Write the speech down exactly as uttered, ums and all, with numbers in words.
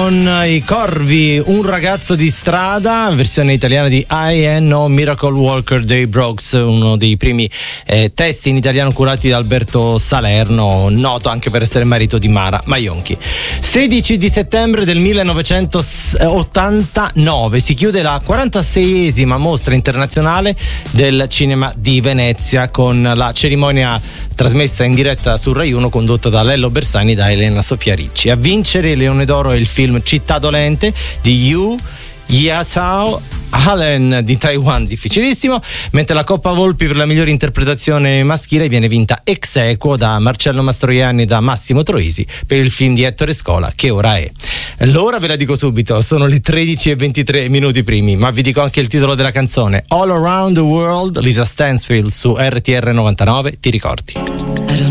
con i Corvi, Un ragazzo di strada, versione italiana di I N O Miracle Walker dei Brooks, uno dei primi eh, testi in italiano curati da Alberto Salerno, noto anche per essere marito di Mara Maionchi. sedici di settembre del millenovecentottantanove si chiude la quarantaseiesima mostra internazionale del cinema di Venezia, con la cerimonia trasmessa in diretta su Rai uno condotta da Lello Bersani e da Elena Sofia Ricci. A vincere il Leone d'Oro è il film Città dolente di Yu Yasao Allen di Taiwan, difficilissimo, mentre la Coppa Volpi per la migliore interpretazione maschile viene vinta ex aequo da Marcello Mastroianni e da Massimo Troisi per il film di Ettore Scola, Che ora è. L'ora ve la dico subito, sono le tredici e ventitré minuti primi, ma vi dico anche il titolo della canzone: All Around the World, Lisa Stansfield su R T R novantanove, ti ricordi?